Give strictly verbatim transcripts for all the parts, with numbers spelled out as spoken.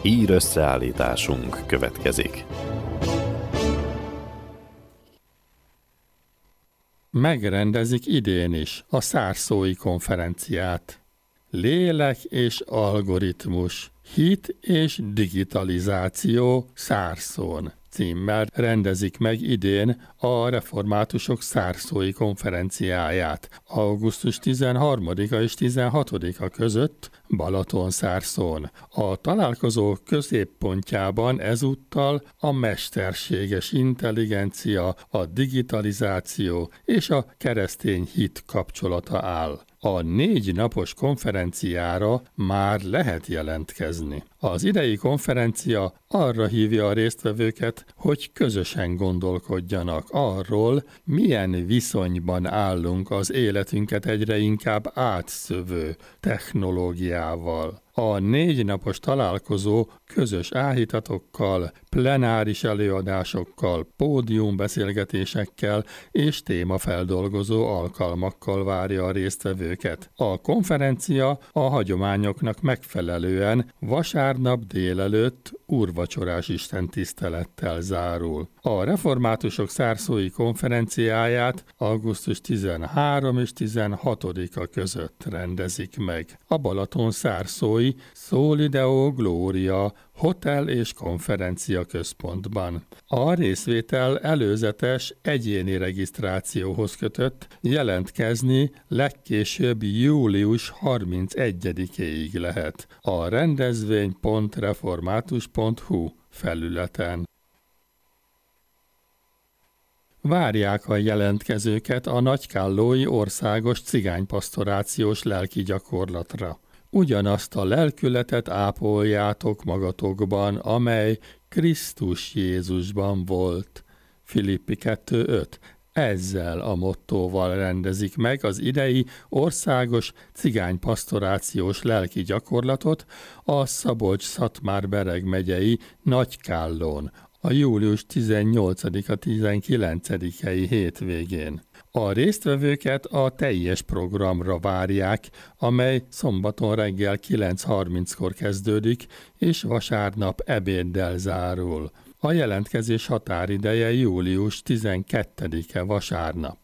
Hír összeállításunk következik. Megrendezik idén is a szárszói konferenciát. Lélek és algoritmus, hit és digitalizáció Szárszón címmel rendezik meg idén a reformátusok szárszói konferenciáját augusztus tizenharmadika és tizenhatodika között Balatonszárszón. A találkozó középpontjában ezúttal a mesterséges intelligencia, a digitalizáció és a keresztény hit kapcsolata áll. A négy napos konferenciára már lehet jelentkezni. Az idei konferencia arra hívja a résztvevőket, hogy közösen gondolkodjanak arról, milyen viszonyban állunk az életünket egyre inkább átszövő technológiával. A négy napos találkozó közös áhítatokkal, plenáris előadásokkal, pódiumbeszélgetésekkel és témafeldolgozó alkalmakkal várja a résztvevőket. A konferencia a hagyományoknak megfelelően vasárnap délelőtt úrvacsorás istentisztelettel zárul. A reformátusok szárszói konferenciáját augusztus tizenharmadika és tizenhatodika között rendezik meg. A Balatonszárszói Soli Deo Gloria hotel és konferencia központban. A részvétel előzetes egyéni regisztrációhoz kötött, jelentkezni legkésőbb július harmincegyedikéig lehet a rendezvény pont református pont hu felületen. Várják a jelentkezőket a nagykállói országos cigánypastorációs lelki gyakorlatra. Ugyanazt a lelkületet ápoljátok magatokban, amely Krisztus Jézusban volt. Filippi kettő öt. Ezzel a mottóval rendezik meg az idei országos cigánypastorációs lelki gyakorlatot a Szabolcs-Szatmár-Bereg megyei Nagykállón, a július tizennyolcadika-tizenkilencedikei hétvégén. A résztvevőket a teljes programra várják, amely szombaton reggel kilenc harminckor kezdődik, és vasárnap ebéddel zárul. A jelentkezés határideje július tizenkettedike vasárnap.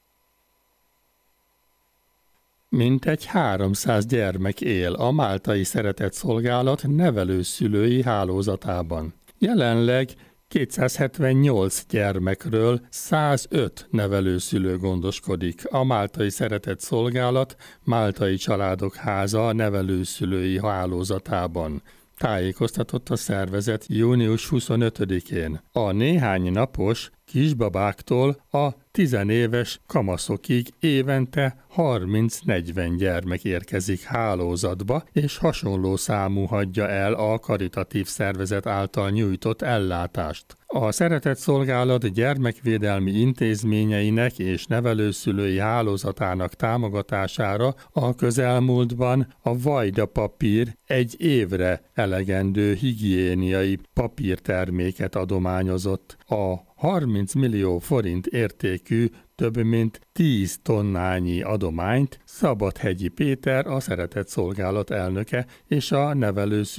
Mintegy háromszáz gyermek él a Máltai Szeretetszolgálat nevelőszülői hálózatában. Jelenleg kétszázhetvennyolc gyermekről százöt nevelőszülő gondoskodik a Máltai Szeretetszolgálat Máltai Családok Háza nevelőszülői hálózatában. Tájékoztatott a szervezet június huszonötödikén. A néhány napos kisbabáktól a tizenéves kamaszokig évente harminc-negyven gyermek érkezik hálózatba, és hasonló számú hagyja el a karitatív szervezet által nyújtott ellátást. A Szeretetszolgálat gyermekvédelmi intézményeinek és nevelőszülői hálózatának támogatására a közelmúltban a Vajda papír egy évre elegendő higiéniai papírterméket adományozott. A harminc millió forint értékű több mint tíz tonnányi adományt Szabadhegyi Péter, a Szeretetszolgálat elnöke és a nevelőszülő